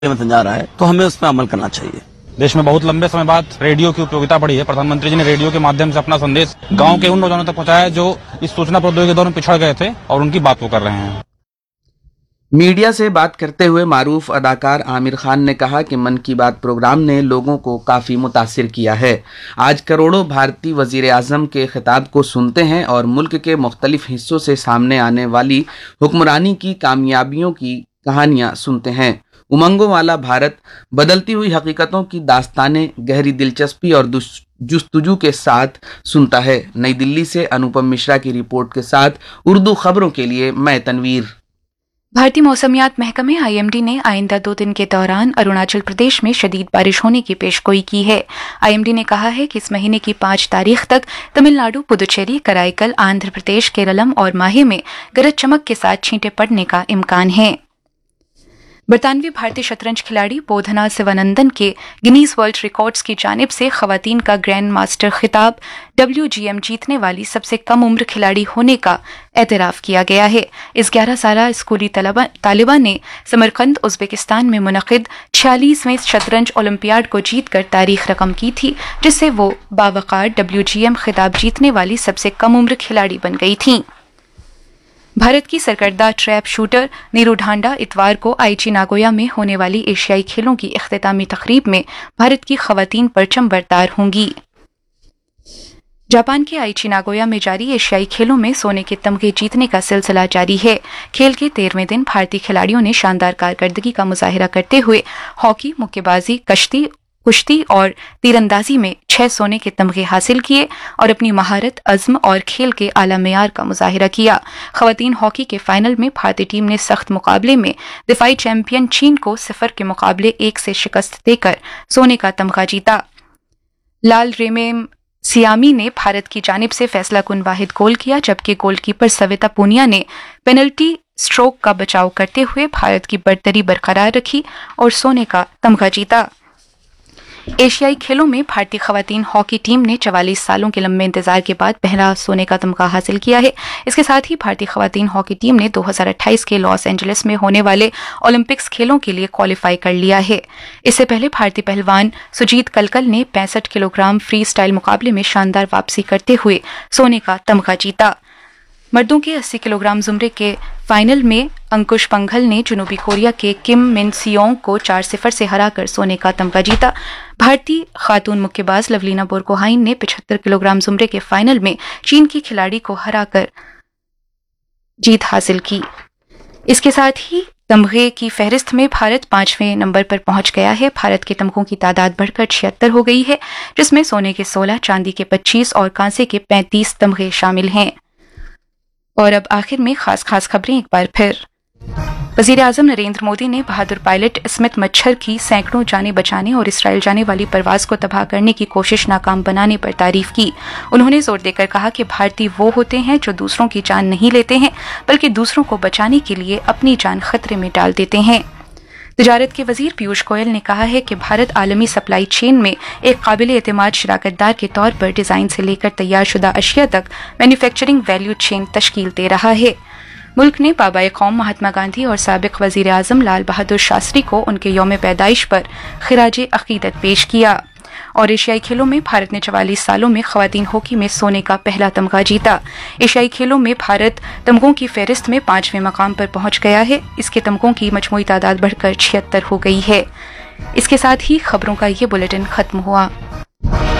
जा रहा है, तो हमें उस पर अमल करना चाहिए। देश में बहुत लंबे समय बाद रेडियो की उपयोगिता बढ़ी है। प्रधानमंत्री जी ने रेडियो के माध्यम से अपना संदेश गांव के उन नौजवानों तक पहुंचाया जो इस सूचना प्रौद्योगिकी के दौर में पिछड़ गए थे, और उनकी बात वो कर रहे हैं। मीडिया से बात करते हुए मारूफ अदाकार आमिर खान ने कहा कि मन की बात प्रोग्राम ने लोगों को काफी मुतासिर किया है। आज करोड़ों भारतीय वजीर आजम के खिताब को सुनते हैं और मुल्क के मुख्तलिफ हिस्सों से सामने आने वाली हुक्मरानी की कामयाबियों की कहानियां सुनते हैं। उमंगों वाला भारत बदलती हुई हकीकतों की दास्तानें गहरी दिलचस्पी और जुस्तजू के साथ सुनता है। नई दिल्ली से अनुपम मिश्रा की रिपोर्ट के साथ उर्दू खबरों के लिए मैं तनवीर। भारतीय मौसमियात महकमे IMD ने आइंदा 2 दिन के दौरान अरुणाचल प्रदेश में शदीद बारिश होने की पेशगोई की है। IMD ने कहा है कि इस महीने की 5 तारीख तक तमिलनाडु, पुदुचेरी, कराईकल, आंध्र प्रदेश, केरलम और माहे में गरज चमक के साथ छींटे पड़ने का इम्कान है। बरतानवी भारतीय शतरंज खिलाड़ी बोधना शिवानंदन के गिनीज वर्ल्ड रिकॉर्ड्स की जानिब से खवातीन का ग्रैंड मास्टर खिताब WGM जीतने वाली सबसे कम उम्र खिलाड़ी होने का एतराफ किया गया है। इस 11 साला स्कूली तालिबा ने समरकंद, उज्बेकिस्तान में मुनक़िद 46वें शतरंज ओलंपियाड को जीतकर तारीख रकम की थी, जिससे वो बावकार WGM खिताब जीतने वाली सबसे कम उम्र खिलाड़ी बन गई थीं। भारत की सरकर्दा ट्रैप शूटर नीरू ढांडा इतवार को आईची नागोया में होने वाली एशियाई खेलों की इख्तितामी तकरीब में भारत की खवातीन परचम बरदार होंगी। जापान के आईची नागोया में जारी एशियाई खेलों में सोने के तमगे जीतने का सिलसिला जारी है। खेल के 13वें दिन भारतीय खिलाड़ियों ने शानदार कारकर्दगी का मुजाहिरा करते हुए हॉकी, मुक्केबाजी, कुश्ती और तीरंदाजी में 6 सोने के तमगे हासिल किए और अपनी महारत, अज़्म और खेल के आला मेयार का मुजाहिरा किया। खवातीन हॉकी के फाइनल में भारतीय टीम ने सख्त मुकाबले में दिफाई चैंपियन चीन को 0 के मुकाबले 1 से शिकस्त देकर सोने का तमगा जीता। लाल रेमेम सियामी ने भारत की जानिब से फैसला कुन वाहिद गोल किया, जबकि गोलकीपर सविता पूनिया ने पेनल्टी स्ट्रोक का बचाव करते हुए भारत की बढ़तरी बरकरार रखी और सोने का तमगा जीता। एशियाई खेलों में भारतीय खवातीन हॉकी टीम ने 44 सालों के लंबे इंतजार के बाद पहला सोने का तमगा हासिल किया है। इसके साथ ही भारतीय खवातीन हॉकी टीम ने 2028 के लॉस एंजलिस में होने वाले ओलंपिक्स खेलों के लिए क्वालिफाई कर लिया है। इससे पहले भारतीय पहलवान सुजीत कलकल ने 65 किलोग्राम फ्री स्टाइल मुकाबले में शानदार वापसी करते हुए सोने का तमगा जीता। मर्दों के 80 किलोग्राम जुमरे के फाइनल में अंकुश पंघल ने जनूबी कोरिया के किम मिन सियोंग को 4-0 से हराकर सोने का तमगा जीता। भारतीय खातून मुक्केबाज लवलीना बोरगोहाइन ने 75 किलोग्राम जुमरे के फाइनल में चीन की खिलाड़ी को हराकर जीत हासिल की। इसके साथ ही तमगे की फहरिस्त में भारत 5वें नंबर पर पहुंच गया है। भारत के तमगों की तादाद बढ़कर 76 हो गई है, जिसमें सोने के 16, चांदी के 25 और कांसे के 35 तमगे शामिल हैं। और अब आखिर में खास खबरें एक बार फिर। वज़ीर-ए-आज़म नरेंद्र मोदी ने बहादुर पायलट स्मिथ मच्छर की सैकड़ों जानें बचाने और इसराइल जाने वाली परवाज को तबाह करने की कोशिश नाकाम बनाने पर तारीफ की। उन्होंने जोर देकर कहा कि भारतीय वो होते हैं जो दूसरों की जान नहीं लेते हैं, बल्कि दूसरों को बचाने के लिए अपनी जान खतरे में डाल देते हैं। तिजारत के वजीर पीयूष गोयल ने कहा है कि भारत आलमी सप्लाई चेन में एक काबिल एतमाद शराकतदार के तौर पर डिजाइन से लेकर तैयार शुदा अशिया तक मैन्युफैक्चरिंग वैल्यू चेन तश्कील दे रहा है। मुल्क ने बाबाए कौम महात्मा गांधी और साबिक वजीर आजम लाल बहादुर शास्त्री को उनके यौम पैदाइश पर खिराज अकीदत पेश किया। और एशियाई खेलों में भारत ने 44 सालों में खवातीन हॉकी में सोने का पहला तमगा जीता। एशियाई खेलों में भारत तमगों की फहरिस्त में 5वें मकाम पर पहुंच गया है। इसके तमगों की मजमूई तादाद बढ़कर 76 हो गई है। इसके साथ ही खबरों का ये बुलेटिन खत्म हुआ।